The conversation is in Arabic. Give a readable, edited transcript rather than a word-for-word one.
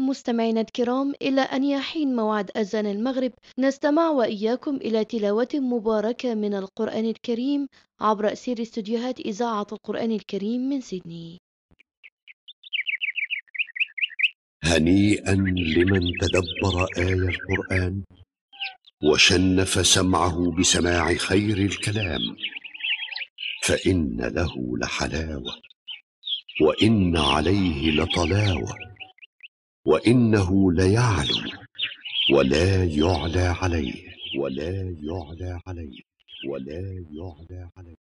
بكم مستمعينا الكرام إلى أن يحين موعد أذان المغرب نستمع وإياكم إلى تلاوة مباركة من القرآن الكريم عبر أثير استديوهات إذاعة القرآن الكريم من سيدني. هنيئا لمن تدبر آي القرآن وشنف سمعه بسماع خير الكلام، فإن له لحلاوة وإن عليه لطلاوة، وإنه ليعلو ولا يعلى عليه، ولا يعلى عليه، ولا يعلى عليه.